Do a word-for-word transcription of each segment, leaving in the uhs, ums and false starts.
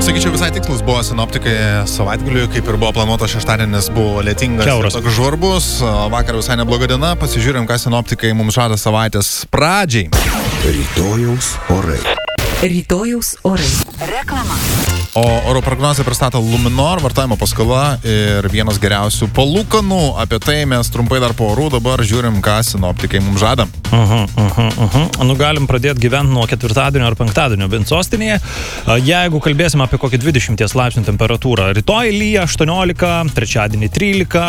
Sakyčiau, visai tikslus buvo sinoptikai savaitgaliui, kaip ir buvo planuota, šeštadienis buvo lietingas Kiauras. ir toks žvarbus. Vakar visai nebloga diena, pasižiūrėm, ką sinoptikai mums žada savaitės pradžiai. Rytojaus orai. Rytojaus orai. Reklama. O oro prognozę pristato Luminor, vartojimo paskola ir vienas geriausių palūkanų. Apie tai mes trumpai dar po orų, dabar žiūrim, ką sinoptikai mums žada. Uh-huh, uh-huh, uh-huh. Nu, galim pradėti gyventi nuo ketvirtadienio ar penktadienio bent sostinėje. Jeigu kalbėsim apie kokį dvidešimt laipsnių temperatūrą, rytoj lyja aštuoniolika, trečiadienį trylika,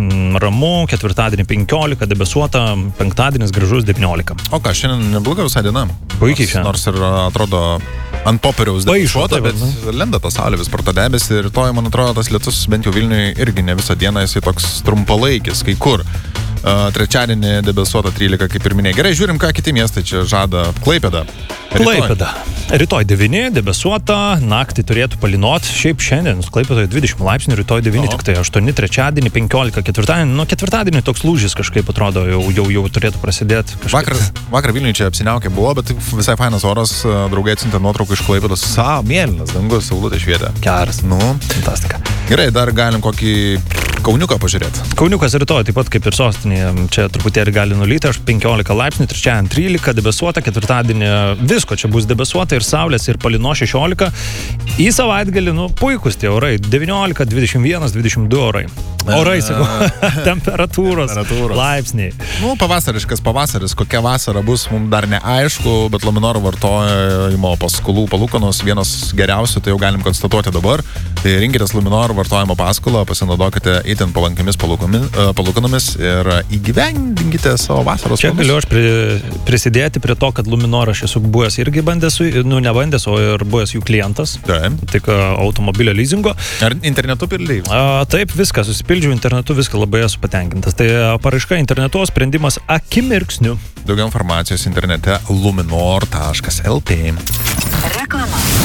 ramu, ketvirtadienį penkiolika, debesuota, penktadienis gražus devyniolika. O ką, šiandien nebloga visai diena. Puikiai šiandien. Nors ir atrodo ant popieriaus debesuota, bet lenda ta saulė vis pro tą debesį ir rytoj, man atrodo, tas lietus bent jau Vilniui irgi ne visą dieną, jisai toks trumpalaikis, kai kur. Uh, trečiadienį debesuota trylika, kaip ir minėjai. Gerai, žiūrim, ką kiti miestai čia žada. Klaipėda. Klaipėda. Rytoj devyni, debesuota, naktį turėtų palinot. Šiaip šiandien Klaipėdoje dvidešimt laipsnių, rytoj devyni, tik tai aštuoni, trečiadienį penkiolika, ketvirtadienį. Nu, ketvirtadienį toks lūžis kažkaip atrodo, jau, jau, jau turėtų prasidėti. Kažkaip. Vakar, vakar Vilniuje čia apsiniaukė buvo, bet visai fainas oras, draugai atsiuntė nuotraukų iš Klaipėdos. Sa, mėlynas dangus, saulutė švietė. Geras. Nu, fantastika. Gerai, dar galim kokį Kauniuką pažiūrėti. Kauniukas rytoj taip pat kaip ir sostinėje, čia truputėlį gali nulyti, aš penkiolika laipsnių, trečiadienį trylika, debesuota, ketvirtadienį visko čia bus debesuota ir saulės ir palino šešiolika. Į savaitgalį, nu, puikus tie orai, devyniolika, dvidešimt vienas, dvidešimt du orai. Orai, sakau, temperatūros, temperatūros, laipsniai. Nu, pavasariškas pavasaris, kokia vasara bus, mums dar neaišku, bet Luminor vartojimo paskolų palūkanos vienos geriausių, tai jau galim konstatuoti dabar. Tai rinkitės Luminor vartojimo paskolą, pasinaudokite itin palankiamis palūkanomis ir įgyvendinkite savo vasaros planus. Čia galiu aš pri, prisidėti prie to, kad Luminor aš esu buvęs irgi bandęs, nu ne bandęs, o ir buvęs jų klientas. Taip. Tik automobilio leasingo. Ar internetu pildai? Taip, viską susipildžiau internetu, viską labai esu patenkintas. Tai paraiška internetu, sprendimas akimirksniu. Daugiau informacijos internete luminor taškas lt. Reklama.